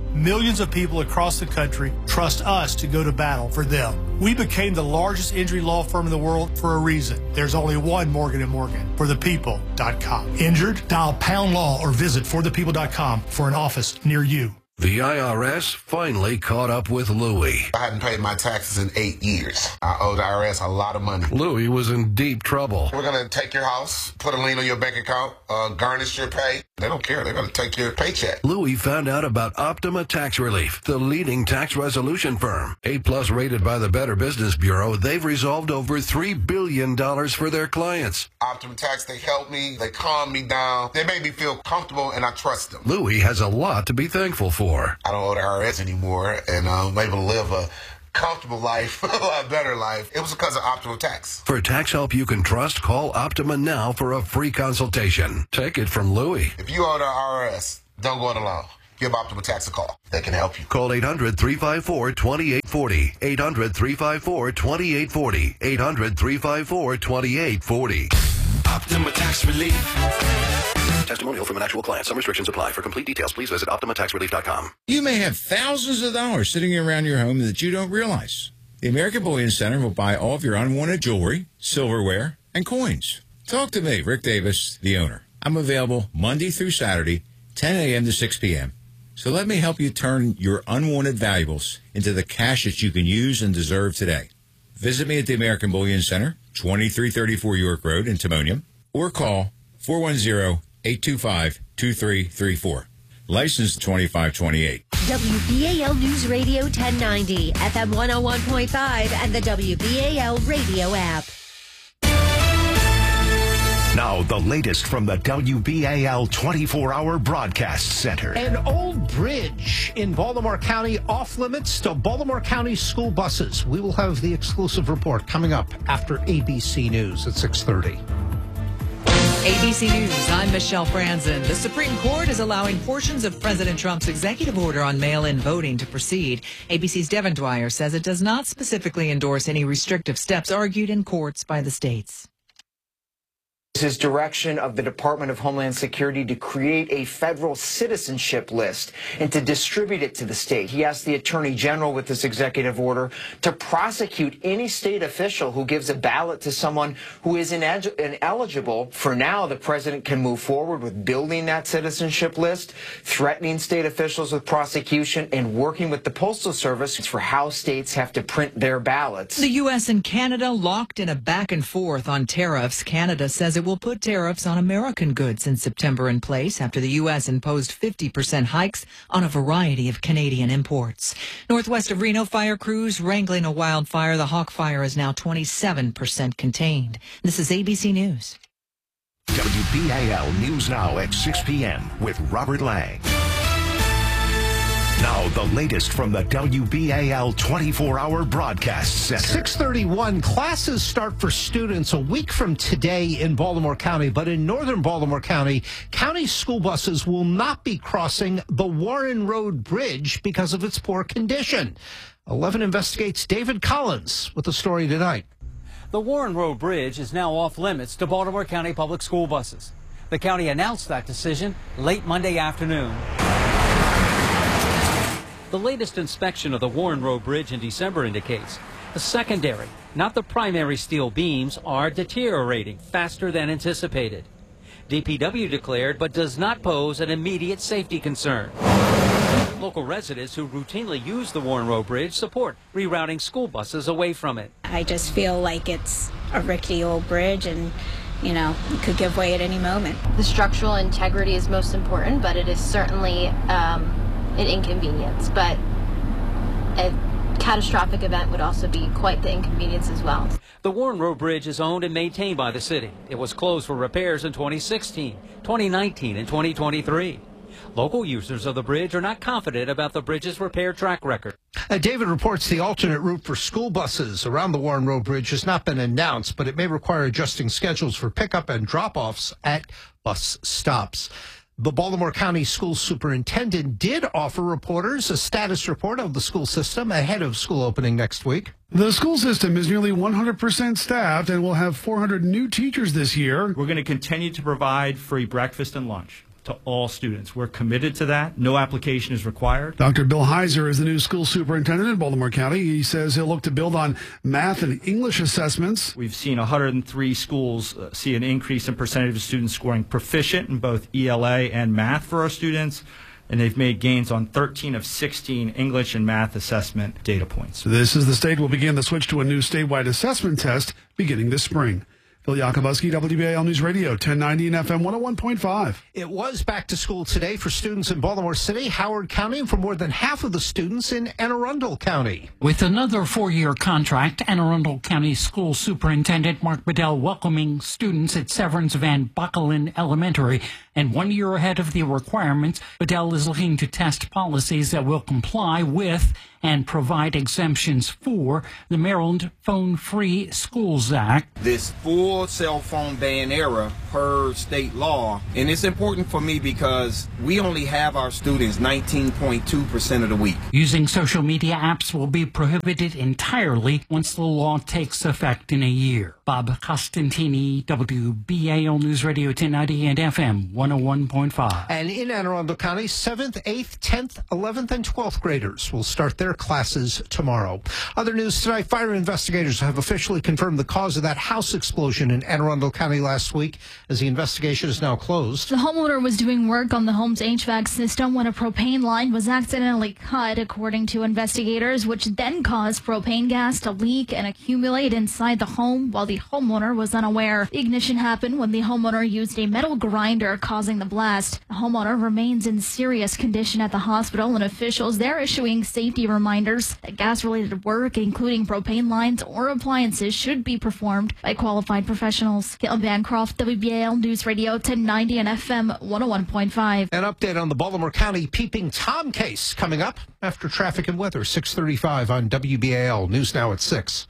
millions of people across the country trust us to go to battle for them. We became the largest injury law firm in the world for a reason. There's only one Morgan and Morgan, for the people dot com. Injured? Dial pound law or visit for the people dot com for an office near you. The I R S finally caught up with Louie. I hadn't paid my taxes in eight years. I owed the I R S a lot of money. Louie was in deep trouble. We're going to take your house, put a lien on your bank account, uh, garnish your pay. They don't care. They're going to take your paycheck. Louie found out about Optima Tax Relief, the leading tax resolution firm. A-plus rated by the Better Business Bureau, they've resolved over three billion dollars for their clients. Optima Tax, they help me. They calm me down. They make me feel comfortable, and I trust them. Louie has a lot to be thankful for. I don't owe the I R S anymore, and I'm able to live a comfortable life, a lot better life. It was because of Optima Tax. For tax help you can trust, call Optima now for a free consultation. Take it from Louie. If you owe the I R S, don't go it alone. Give Optima Tax a call. They can help you. Call eight hundred, three five four, two eight four zero. eight hundred, three five four, two eight four zero. eight hundred, three five four, two eight four zero. Optima Tax Relief. Testimonial from an actual client. Some restrictions apply. For complete details, please visit Optima Tax Relief dot com. You may have thousands of dollars sitting around your home that you don't realize. The American Bullion Center will buy all of your unwanted jewelry, silverware, and coins. Talk to me, Rick Davis, the owner. I'm available Monday through Saturday, ten a.m. to six p.m. So let me help you turn your unwanted valuables into the cash that you can use and deserve today. Visit me at the American Bullion Center, twenty-three thirty-four York Road in Timonium, or call four one zero, eight two five, two three three four. License twenty-five twenty-eight. W B A L News Radio ten ninety, F M one oh one point five, and the W B A L radio app. Now, the latest from the W B A L twenty-four hour broadcast center. An old bridge in Baltimore County off limits to Baltimore County school buses. We will have the exclusive report coming up after A B C News at six thirty. A B C News, I'm Michelle Franzen. The Supreme Court is allowing portions of President Trump's executive order on mail-in voting to proceed. A B C's Devin Dwyer says it does not specifically endorse any restrictive steps argued in courts by the states. His direction of the Department of Homeland Security to create a federal citizenship list and to distribute it to the state. He asked the Attorney General with this executive order to prosecute any state official who gives a ballot to someone who is ineligible. For now, the president can move forward with building that citizenship list, threatening state officials with prosecution, and working with the Postal Service for how states have to print their ballots. The U S and Canada locked in a back and forth on tariffs. Canada says it will put tariffs on American goods in September in place after the U S imposed fifty percent hikes on a variety of Canadian imports. Northwest of Reno, fire crews wrangling a wildfire. The Hawk Fire is now twenty-seven percent contained. This is A B C News. W B A L News Now at six p.m. with Robert Lang. Now, the latest from the W B A L twenty-four hour broadcast center. six thirty-one, classes start for students a week from today in Baltimore County, but in northern Baltimore County, county school buses will not be crossing the Warren Road Bridge because of its poor condition. eleven investigates David Collins with the story tonight. The Warren Road Bridge is now off limits to Baltimore County public school buses. The county announced that decision late Monday afternoon. The latest inspection of the Warren Road Bridge in December indicates the secondary, not the primary steel beams, are deteriorating faster than anticipated. D P W declared, but does not pose an immediate safety concern. Local residents who routinely use the Warren Road Bridge support rerouting school buses away from it. I just feel like it's a rickety old bridge and, you know, it could give way at any moment. The structural integrity is most important, but it is certainly um, an inconvenience, but a catastrophic event would also be quite the inconvenience as well. The Warren Road Bridge is owned and maintained by the city. It was closed for repairs in twenty sixteen, twenty nineteen, and twenty twenty-three. Local users of the bridge are not confident about the bridge's repair track record. Uh, David reports the alternate route for school buses around the Warren Road Bridge has not been announced, but it may require adjusting schedules for pickup and drop-offs at bus stops. The Baltimore County School Superintendent did offer reporters a status report of the school system ahead of school opening next week. The school system is nearly one hundred percent staffed and will have four hundred new teachers this year. We're going to continue to provide free breakfast and lunch to all students. We're committed to that. No application is required. Doctor Bill Heiser is the new school superintendent in Baltimore County. He says he'll look to build on math and English assessments. We've seen one hundred three schools uh, see an increase in percentage of students scoring proficient in both E L A and math for our students, and they've made gains on thirteen of sixteen English and math assessment data points. This is the state will begin the switch to a new statewide assessment test beginning this spring. Phil Yakobuski, W B A L News Radio, ten ninety and F M one oh one point five. It was back to school today for students in Baltimore City, Howard County, and for more than half of the students in Anne Arundel County. With another four-year contract, Anne Arundel County School Superintendent Mark Bedell welcoming students at Severance Van Buckelen Elementary. And one year ahead of the requirements, Bedell is looking to test policies that will comply with and provide exemptions for the Maryland Phone-Free Schools Act. This full cell phone ban era per state law, and it's important for me because we only have our students nineteen point two percent of the week. Using social media apps will be prohibited entirely once the law takes effect in a year. Bob Costantini, W B A L News Radio ten ninety and F M one oh one point five. And in Anne Arundel County, seventh, eighth, tenth, eleventh, and twelfth graders will start their classes tomorrow. Other news tonight, fire investigators have officially confirmed the cause of that house explosion in Anne Arundel County last week, as the investigation is now closed. The homeowner was doing work on the home's H V A C system when a propane line was accidentally cut, according to investigators, which then caused propane gas to leak and accumulate inside the home while the homeowner was unaware. The ignition happened when the homeowner used a metal grinder, causing the blast. The homeowner remains in serious condition at the hospital, and officials there issuing safety reminders that gas-related work, including propane lines or appliances, should be performed by qualified professionals. Caitlin Bancroft, W B A L News Radio ten ninety and F M one oh one point five. An update on the Baltimore County Peeping Tom case coming up after traffic and weather, six thirty-five on W B A L. News now at six.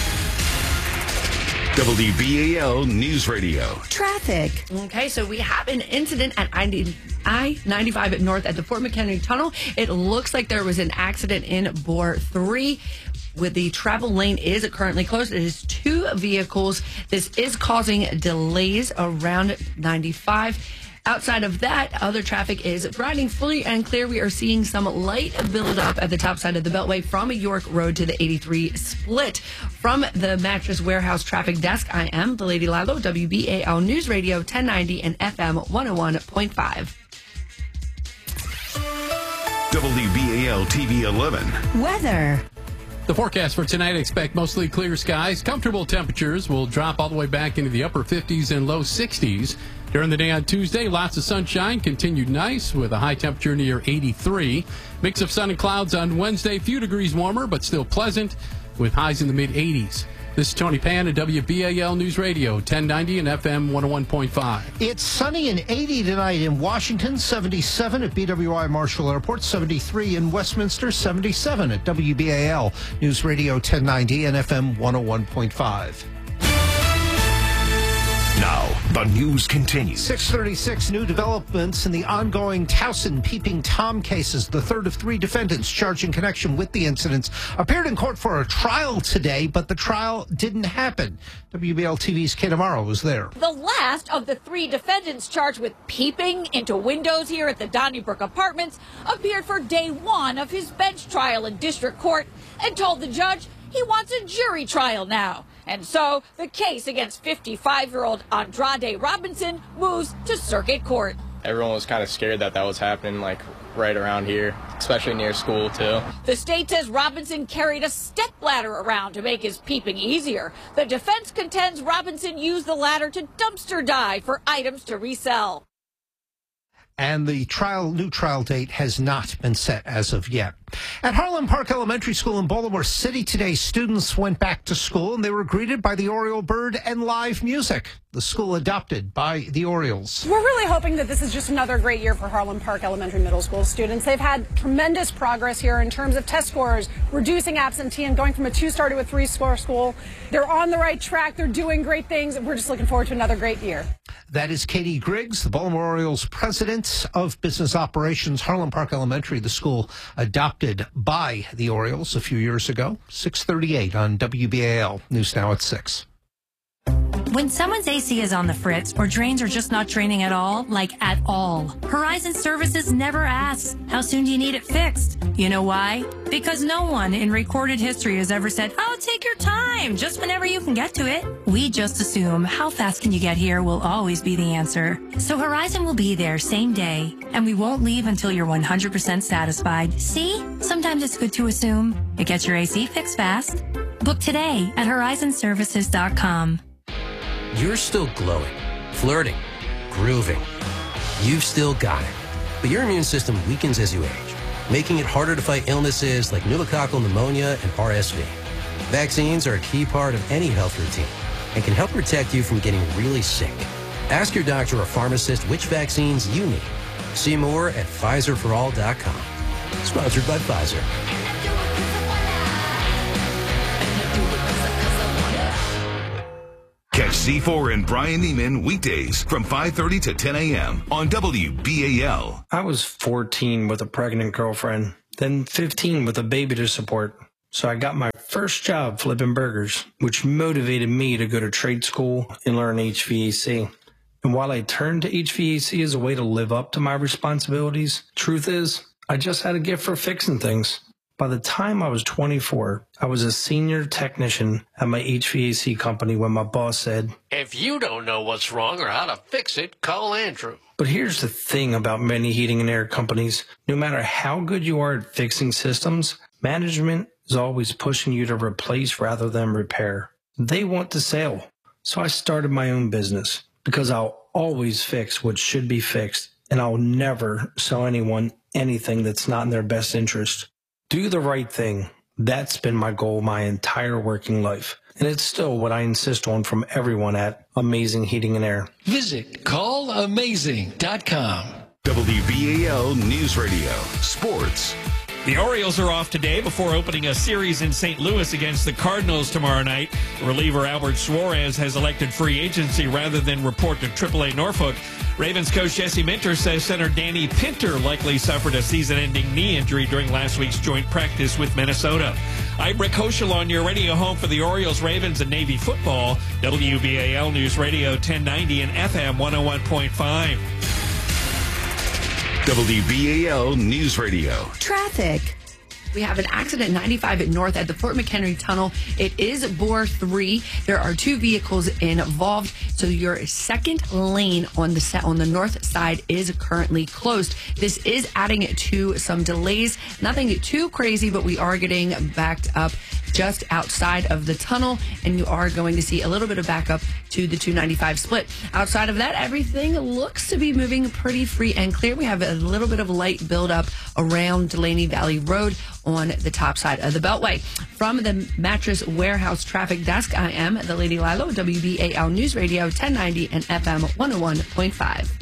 W B A L News Radio. Traffic. Okay, so we have an incident at I ninety-five at North at the Fort McHenry Tunnel. It looks like there was an accident in bore three. With the travel lane is currently closed. It is two vehicles. This is causing delays around ninety-five. Outside of that, other traffic is riding fully and clear. We are seeing some light buildup at the top side of the Beltway from York Road to the eighty-three split. From the Mattress Warehouse traffic desk, I am the Lady Lilo, W B A L News Radio ten ninety and F M one oh one point five. W B A L T V eleven. Weather. The forecast for tonight, expect mostly clear skies. Comfortable temperatures will drop all the way back into the upper fifties and low sixties. During the day on Tuesday, lots of sunshine, continued nice with a high temperature near eighty-three. Mix of sun and clouds on Wednesday, few degrees warmer, but still pleasant with highs in the mid eighties. This is Tony Pan at W B A L News Radio, ten ninety and F M one oh one point five. It's sunny and eighty tonight in Washington, seventy-seven at B W I Marshall Airport, seventy-three in Westminster, seventy-seven at W B A L News Radio ten ninety and F M one oh one point five. Now, the news continues. six thirty-six, new developments in the ongoing Towson Peeping Tom cases. The third of three defendants charged in connection with the incidents appeared in court for a trial today, but the trial didn't happen. W B L T V's Kate Amaro was there. The last of the three defendants charged with peeping into windows here at the Donnybrook Apartments appeared for day one of his bench trial in district court and told the judge he wants a jury trial now. And so the case against fifty-five-year-old Andrade Robinson moves to circuit court. Everyone was kind of scared that that was happening, like, right around here, especially near school, too. The state says Robinson carried a stepladder around to make his peeping easier. The defense contends Robinson used the ladder to dumpster dive for items to resell. And the trial, new trial date has not been set as of yet. At Harlan Park Elementary School in Baltimore City today, students went back to school and they were greeted by the Oriole bird and live music. The school adopted by the Orioles. We're really hoping that this is just another great year for Harlan Park Elementary Middle School students. They've had tremendous progress here in terms of test scores, reducing absenteeism, going from a two-star to a three-star school. They're on the right track. They're doing great things. And we're just looking forward to another great year. That is Katie Griggs, the Baltimore Orioles president of business operations. Harlan Park Elementary, the school adopted by the Orioles a few years ago. six thirty-eight on W B A L. News now at six. When someone's A C is on the fritz or drains are just not draining at all, like at all, Horizon Services never asks, how soon do you need it fixed? You know why? Because no one in recorded history has ever said, oh, take your time, just whenever you can get to it. We just assume how fast can you get here will always be the answer. So Horizon will be there same day, and we won't leave until you're one hundred percent satisfied. See? Sometimes it's good to assume. It gets your A C fixed fast. Book today at horizon services dot com. You're still glowing, flirting, grooving. You've still got it. But your immune system weakens as you age, making it harder to fight illnesses like pneumococcal pneumonia and R S V. Vaccines are a key part of any health routine and can help protect you from getting really sick. Ask your doctor or pharmacist which vaccines you need. See more at Pfizer for all dot com. Sponsored by Pfizer. Catch C four and Brian Neiman weekdays from five thirty to ten a.m. on W B A L. I was fourteen with a pregnant girlfriend, then fifteen with a baby to support. So I got my first job flipping burgers, which motivated me to go to trade school and learn H V A C. And while I turned to H V A C as a way to live up to my responsibilities, truth is, I just had a gift for fixing things. By the time I was twenty-four, I was a senior technician at my H V A C company when my boss said, if you don't know what's wrong or how to fix it, call Andrew. But here's the thing about many heating and air companies. No matter how good you are at fixing systems, management is always pushing you to replace rather than repair. They want to sell. So I started my own business because I'll always fix what should be fixed, and I'll never sell anyone anything that's not in their best interest. Do the right thing. That's been my goal my entire working life. And it's still what I insist on from everyone at Amazing Heating and Air. Visit call amazing dot com. W B A L News Radio. Sports. The Orioles are off today before opening a series in Saint Louis against the Cardinals tomorrow night. Reliever Albert Suarez has elected free agency rather than report to triple A Norfolk. Ravens coach Jesse Minter says center Danny Pinter likely suffered a season-ending knee injury during last week's joint practice with Minnesota. I'm Rick Hoschel on your radio home for the Orioles, Ravens, and Navy football. W B A L News Radio ten ninety and F M one oh one point five. W B A L News Radio. Traffic. We have an accident ninety-five at North at the Fort McHenry Tunnel. It is bore three. There are two vehicles involved, so your second lane on the set on the north side is currently closed. This is adding to some delays. Nothing too crazy, but we are getting backed up just outside of the tunnel, and you are going to see a little bit of backup to the two ninety-five split. Outside of that, everything looks to be moving pretty free and clear. We have a little bit of light buildup around Delaney Valley Road on the top side of the Beltway. From the Mattress Warehouse Traffic Desk, I am the Lady Lilo, W B A L News Radio ten ninety and F M one oh one point five.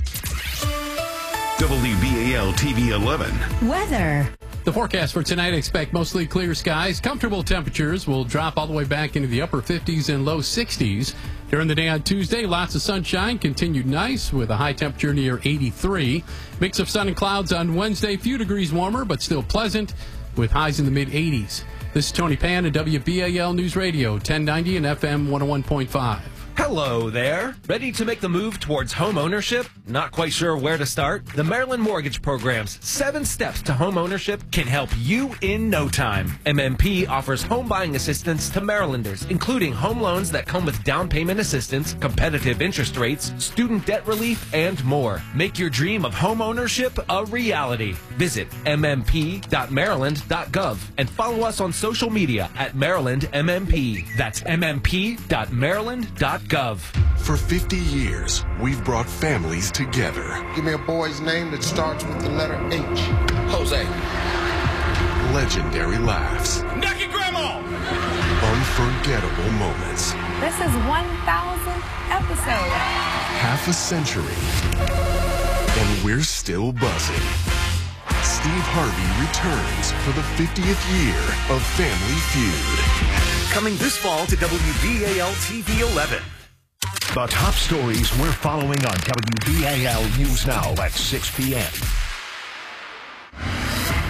W B A L T V eleven. Weather. The forecast for tonight, expect mostly clear skies. Comfortable temperatures will drop all the way back into the upper fifties and low sixties. During the day on Tuesday, lots of sunshine, continued nice with a high temperature near eighty-three. Mix of sun and clouds on Wednesday, few degrees warmer, but still pleasant with highs in the mid eighties. This is Tony Pan at W B A L News Radio, ten ninety and F M one oh one point five. Hello there. Ready to make the move towards home ownership? Not quite sure where to start? The Maryland Mortgage Program's seven steps to home ownership can help you in no time. M M P offers home buying assistance to Marylanders, including home loans that come with down payment assistance, competitive interest rates, student debt relief, and more. Make your dream of home ownership a reality. Visit m m p dot maryland dot gov and follow us on social media at Maryland M M P. That's m m p dot maryland dot gov. For fifty years, we've brought families together. Give me a boy's name that starts with the letter H. Jose. Legendary laughs. Nucky Grandma! Unforgettable moments. This is one thousandth episode. Half a century. And we're still buzzing. Steve Harvey returns for the fiftieth year of Family Feud. Coming this fall to W B A L T V eleven. The top stories we're following on W B A L News Now at six p.m.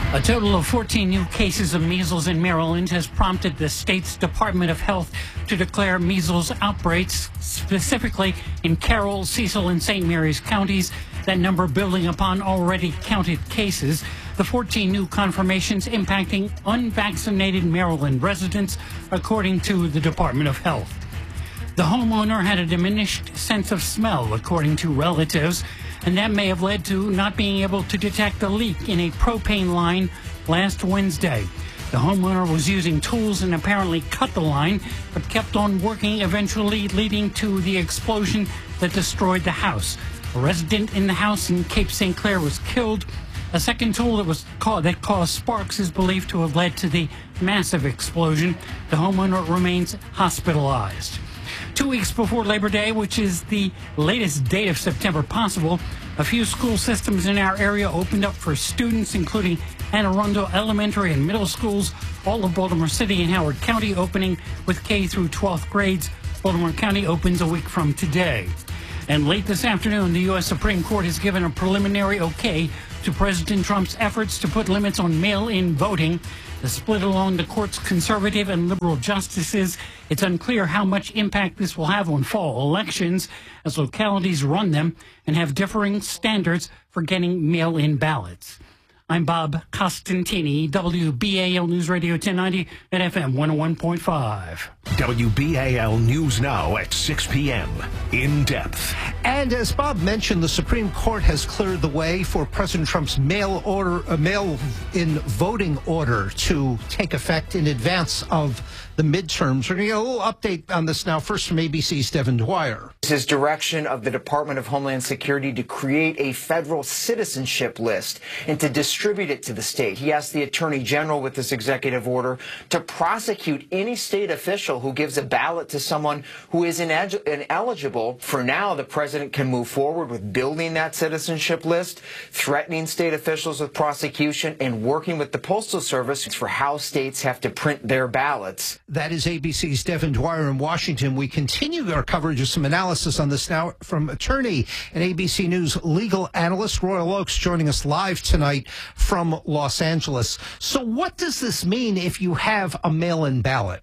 A total of fourteen new cases of measles in Maryland has prompted the state's Department of Health to declare measles outbreaks, specifically in Carroll, Cecil, and Saint Mary's counties, that number building upon already counted cases. The fourteen new confirmations impacting unvaccinated Maryland residents, according to the Department of Health. The homeowner had a diminished sense of smell, according to relatives, and that may have led to not being able to detect a leak in a propane line last Wednesday. The homeowner was using tools and apparently cut the line, but kept on working, eventually leading to the explosion that destroyed the house. A resident in the house in Cape Saint Clair was killed. A second tool that was ca- that caused sparks is believed to have led to the massive explosion. The homeowner remains hospitalized. Two weeks before Labor Day, which is the latest date of September possible, a few school systems in our area opened up for students, including Anne Arundel Elementary and Middle Schools, all of Baltimore City and Howard County opening with K through twelfth grades. Baltimore County opens a week from today. And late this afternoon, the U S Supreme Court has given a preliminary okay to President Trump's efforts to put limits on mail-in voting. The split along the court's conservative and liberal justices. It's unclear how much impact this will have on fall elections, as localities run them and have differing standards for getting mail-in ballots. I'm Bob Costantini, W B A L News Radio ten ninety at F M one oh one point five. W B A L News Now at six p.m. In depth. And as Bob mentioned, the Supreme Court has cleared the way for President Trump's mail order, uh, mail-in voting order to take effect in advance of the midterms. We're going to get a little update on this now. First from A B C's Devin Dwyer. His direction of the Department of Homeland Security to create a federal citizenship list and to distribute it to the state. He asked the Attorney General with this executive order to prosecute any state official who gives a ballot to someone who is ineligible. For now, the president can move forward with building that citizenship list, threatening state officials with prosecution, and working with the Postal Service for how states have to print their ballots. That is A B C's Devin Dwyer in Washington. We continue our coverage of some analysis on this now from attorney and A B C News legal analyst Royal Oakes, joining us live tonight from Los Angeles. So what does this mean if you have a mail-in ballot?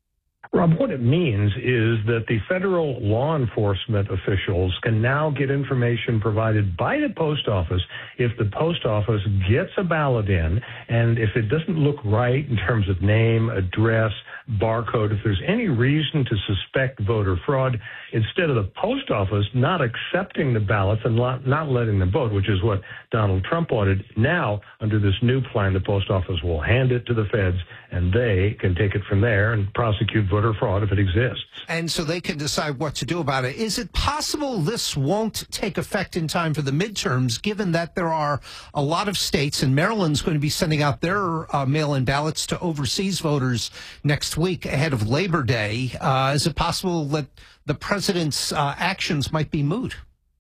Rob, what it means is that the federal law enforcement officials can now get information provided by the post office if the post office gets a ballot in, and if it doesn't look right in terms of name, address, barcode, if there's any reason to suspect voter fraud, instead of the post office not accepting the ballots and not, not letting them vote, which is what Donald Trump wanted, now, under this new plan, the post office will hand it to the feds, and they can take it from there and prosecute voter fraud if it exists. And so they can decide what to do about it. Is it possible this won't take effect in time for the midterms, given that there are a lot of states, and Maryland's going to be sending out their uh, mail-in ballots to overseas voters next week ahead of Labor Day? Uh, is it possible that the president's uh, actions might be moot?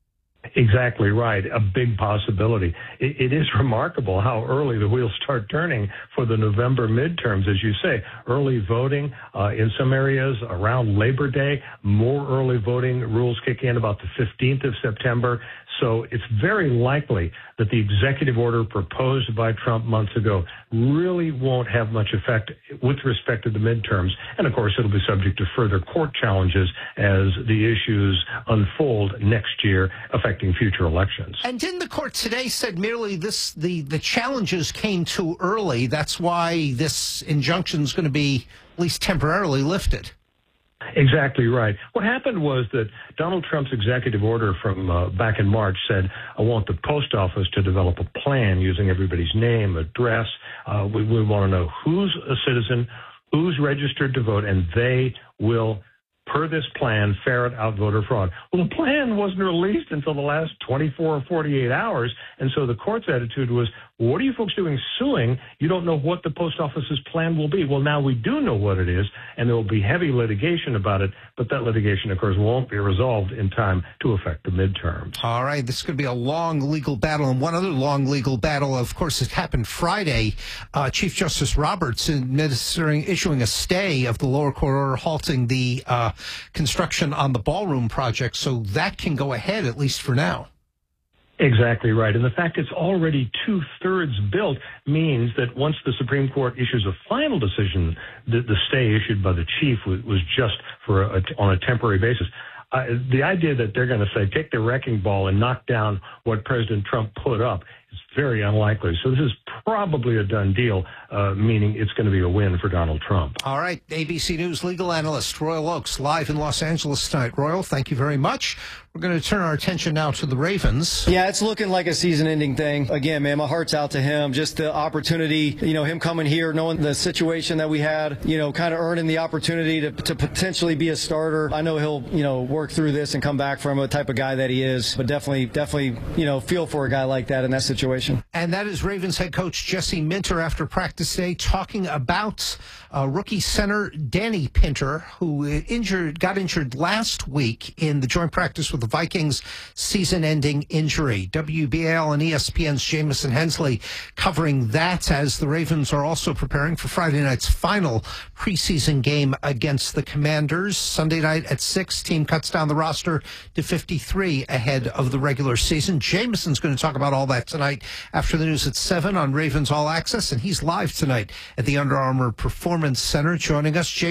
Exactly right. A big possibility. It, it is remarkable how early the wheels start turning for the November midterms, as you say. Early voting uh, in some areas around Labor Day. More early voting rules kick in about the fifteenth of September. So it's very likely that the executive order proposed by Trump months ago really won't have much effect with respect to the midterms. And, of course, it'll be subject to further court challenges as the issues unfold next year, affecting future elections. And didn't the court today said merely this the, the challenges came too early? That's why this injunction is going to be at least temporarily lifted. Exactly right. What happened was that Donald Trump's executive order from uh, back in March said, I want the post office to develop a plan using everybody's name, address. Uh, we, we want to know who's a citizen, who's registered to vote, and they will, per this plan, ferret out voter fraud. Well, the plan wasn't released until the last twenty-four or forty-eight hours, and so the court's attitude was, what are you folks doing suing? You don't know what the post office's plan will be. Well, now we do know what it is, and there will be heavy litigation about it, but that litigation, of course, won't be resolved in time to affect the midterms. All right, this could be a long legal battle, and one other long legal battle, of course, it happened Friday. Uh, Chief Justice Roberts administering, issuing a stay of the lower court order halting the uh, construction on the ballroom project, so that can go ahead, at least for now. Exactly right. And the fact it's already two-thirds built means that once the Supreme Court issues a final decision, the, the stay issued by the chief was, was just for a, on a temporary basis. Uh, the idea that they're going to say, take the wrecking ball and knock down what President Trump put up is very unlikely. So this is probably a done deal, uh, meaning it's going to be a win for Donald Trump. All right. A B C News legal analyst Royal Oakes live in Los Angeles tonight. Royal, thank you very much. We're going to turn our attention now to the Ravens. Yeah, it's looking like a season-ending thing. Again, man, my heart's out to him. Just the opportunity, you know, him coming here, knowing the situation that we had, you know, kind of earning the opportunity to, to potentially be a starter. I know he'll, you know, work through this and come back from a type of guy that he is, but definitely, definitely, you know, feel for a guy like that in that situation. And that is Ravens head coach Jesse Minter after practice day talking about uh, rookie center Danny Pinter, who injured, got injured last week in the joint practice with the Vikings season-ending injury. W B A L and E S P N's Jamison Hensley covering that as the Ravens are also preparing for Friday night's final preseason game against the Commanders. Sunday night at six, team cuts down the roster to fifty-three ahead of the regular season. Jamison's going to talk about all that tonight after the news at seven on Ravens All Access, and he's live tonight at the Under Armour Performance Center. Joining us,